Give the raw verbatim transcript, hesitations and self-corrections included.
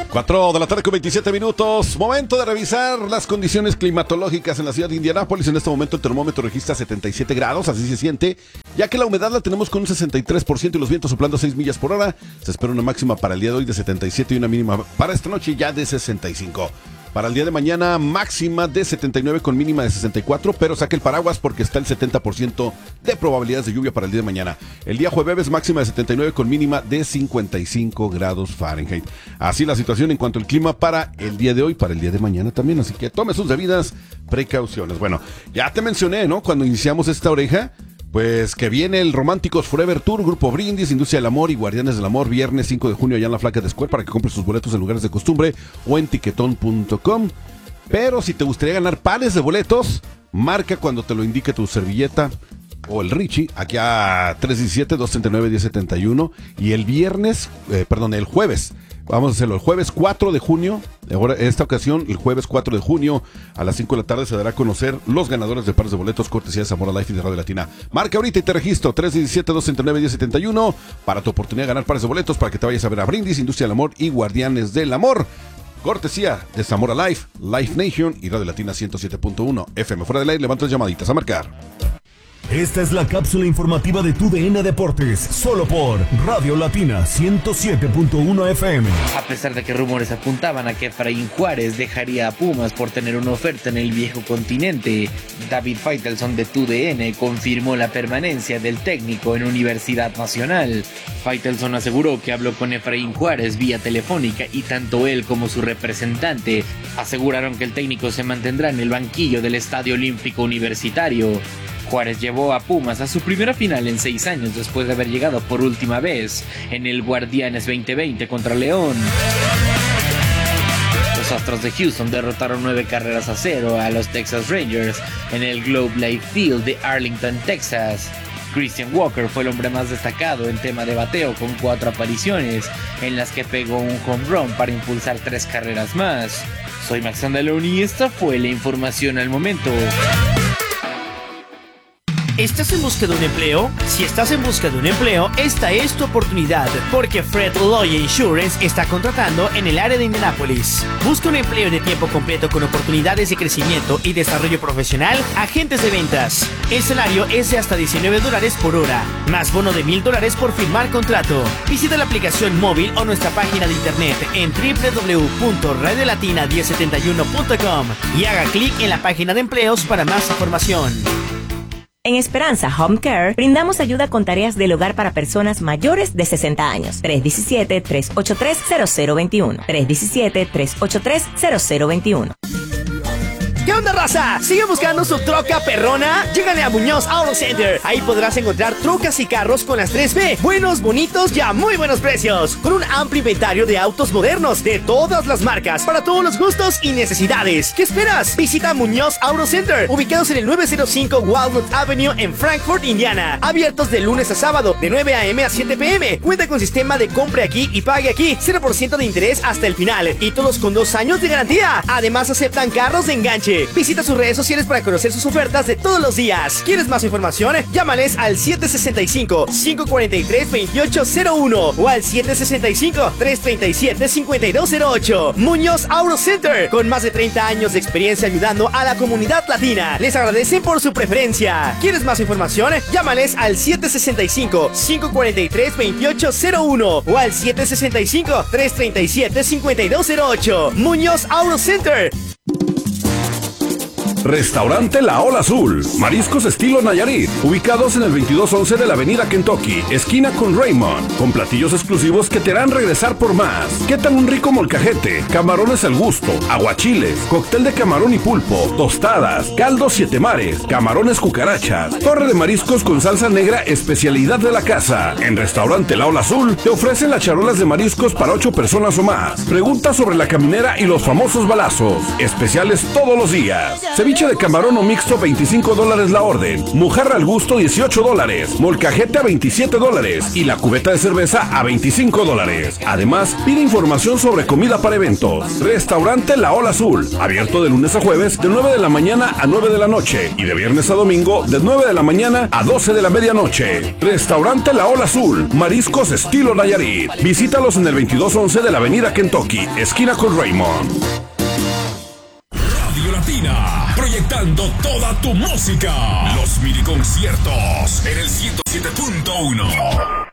cuatro de la tarde con veintisiete minutos. Momento de revisar las condiciones climatológicas en la ciudad de Indianápolis. En este momento el termómetro registra setenta y siete grados, así se siente, ya que la humedad la tenemos con un sesenta y tres por ciento y los vientos soplando a seis millas por hora. Se espera una máxima para el día de hoy de setenta y siete y una mínima para esta noche ya de sesenta y cinco. Para el día de mañana, máxima de setenta y nueve con mínima de sesenta y cuatro, pero saque el paraguas porque está el setenta por ciento de probabilidades de lluvia para el día de mañana. El día jueves, máxima de setenta y nueve con mínima de cincuenta y cinco grados Fahrenheit. Así la situación en cuanto al clima para el día de hoy, para el día de mañana también, así que tome sus debidas precauciones. Bueno, ya te mencioné, ¿no? Cuando iniciamos esta oreja, pues que viene el Románticos Forever Tour, Grupo Brindis, Industria del Amor y Guardianes del Amor, viernes cinco de junio allá en la Flaca de Square, para que compres sus boletos en lugares de costumbre o en tiquetón punto com. Pero si te gustaría ganar pares de boletos, marca cuando te lo indique tu servilleta o el Richie, aquí a tres diecisiete, dos treinta y nueve, diez setenta y uno. Y el viernes, eh, perdón, el jueves, vamos a hacerlo el jueves cuatro de junio. Ahora, en esta ocasión, el jueves cuatro de junio a las cinco de la tarde se dará a conocer los ganadores de pares de boletos cortesía de Zamora Life y de Radio Latina. Marca ahorita y te registro tres diecisiete, dos treinta y nueve, diez setenta y uno para tu oportunidad de ganar pares de boletos para que te vayas a ver a Brindis, Industria del Amor y Guardianes del Amor. Cortesía de Zamora Life, Life Nation y Radio Latina ciento siete punto uno F M. Fuera del aire, levanta las llamaditas a marcar. Esta es la cápsula informativa de tu D N Deportes, solo por Radio Latina ciento siete punto uno F M. A pesar de que rumores apuntaban a que Efraín Juárez dejaría a Pumas por tener una oferta en el viejo continente, David Faitelson de tu D N confirmó la permanencia del técnico en Universidad Nacional. Faitelson aseguró que habló con Efraín Juárez vía telefónica y tanto él como su representante aseguraron que el técnico se mantendrá en el banquillo del Estadio Olímpico Universitario. Juárez llevó a Pumas a su primera final en seis años después de haber llegado por última vez en el Guardianes veinte veinte contra León. Los Astros de Houston derrotaron nueve carreras a cero a los Texas Rangers en el Globe Life Field de Arlington, Texas. Christian Walker fue el hombre más destacado en tema de bateo con cuatro apariciones en las que pegó un home run para impulsar tres carreras más. Soy Max Andaloni y esta fue la información al momento. ¿Estás en busca de un empleo? Si estás en busca de un empleo, esta es tu oportunidad, porque Fred Loya Insurance está contratando en el área de Indianápolis. Busca un empleo de tiempo completo con oportunidades de crecimiento y desarrollo profesional, agentes de ventas. El salario es de hasta diecinueve dólares por hora, más bono de mil dólares por firmar contrato. Visita la aplicación móvil o nuestra página de internet en doble u doble u doble u punto radio latina diez setenta y uno punto com y haga clic en la página de empleos para más información. En Esperanza Home Care brindamos ayuda con tareas del hogar para personas mayores de sesenta años. tres uno siete, tres ocho tres, cero cero dos uno. tres uno siete, tres ocho tres, cero cero dos uno. ¿Qué onda, raza? ¿Sigue buscando su troca perrona? Llégale a Muñoz Auto Center. Ahí podrás encontrar trocas y carros con las tres B. Buenos, bonitos y a muy buenos precios. Con un amplio inventario de autos modernos de todas las marcas, para todos los gustos y necesidades. ¿Qué esperas? Visita Muñoz Auto Center, ubicados en el nueve cero cinco Wildwood Avenue en Frankfort, Indiana. Abiertos de lunes a sábado, de nueve a m a siete p m Cuenta con sistema de compre aquí y pague aquí. cero por ciento de interés hasta el final. Y todos con dos años de garantía. Además, aceptan carros de enganche. Visita sus redes sociales para conocer sus ofertas de todos los días. ¿Quieres más información? Llámales al siete seis cinco, cinco cuatro tres, dos ocho cero uno o al siete seis cinco, tres tres siete, cinco dos cero ocho. Muñoz Auto Center, con más de treinta años de experiencia ayudando a la comunidad latina. Les agradecen por su preferencia. ¿Quieres más información? Llámales al siete seis cinco, cinco cuatro tres, dos ocho cero uno o al siete seis cinco, tres tres siete, cinco dos cero ocho. Muñoz Auto Center. Restaurante La Ola Azul, mariscos estilo Nayarit, ubicados en el veintidós once de la avenida Kentucky, esquina con Raymond, con platillos exclusivos que te harán regresar por más. ¿Qué tal un rico molcajete, camarones al gusto, aguachiles, cóctel de camarón y pulpo, tostadas, caldo siete mares, camarones cucarachas, torre de mariscos con salsa negra, especialidad de la casa? En Restaurante La Ola Azul te ofrecen las charolas de mariscos para ocho personas o más. Pregunta sobre la caminera y los famosos balazos, especiales todos los días. Se Ceviche de camarón o mixto, veinticinco dólares la orden. Mojarra al gusto, dieciocho dólares. Molcajete a veintisiete dólares. Y la cubeta de cerveza a veinticinco dólares. Además, pide información sobre comida para eventos. Restaurante La Ola Azul. Abierto de lunes a jueves de nueve de la mañana a nueve de la noche. Y de viernes a domingo de nueve de la mañana a doce de la medianoche. Restaurante La Ola Azul. Mariscos estilo Nayarit. Visítalos en el veintidós once de la avenida Kentucky, esquina con Raymond. Radio Latina, proyectando toda tu música. Los mini conciertos en el ciento siete punto uno.